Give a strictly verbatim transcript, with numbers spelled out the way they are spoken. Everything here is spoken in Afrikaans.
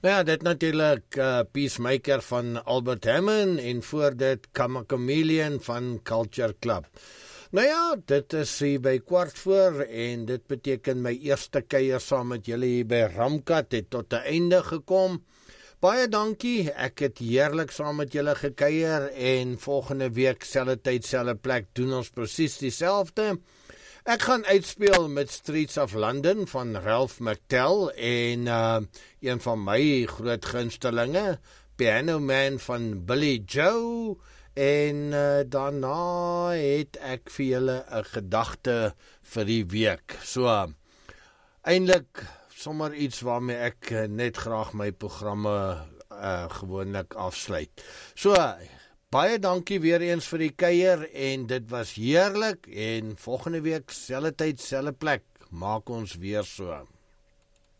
Ja, dit natuurlijk uh, Peacemaker van Albert Hammond en voor dit Chameleon van Culture Club. Nou ja, dit is hier by kwart voor en dit beteken my eerste kuier saam met julle hier by Ramkat het tot 'n einde gekom. Baie dankie, ek het heerlik saam met julle gekuier en volgende week selfde tyd, selfde plek doen ons presies dieselfde. Ek gaan uitspeel met Streets of London van Ralph McTell en uh, een van my groot gunstelinge, Piano Man van Billy Joe. En uh, daarna het ek vir julle 'n gedagte vir die week. So, eintlik sommer iets waarmee ek uh, net graag my programme uh, gewoonlik afsluit. So, baie dankie weer eens vir die kuier en dit was heerlik en volgende week selfde tyd, selfde plek maak ons weer so.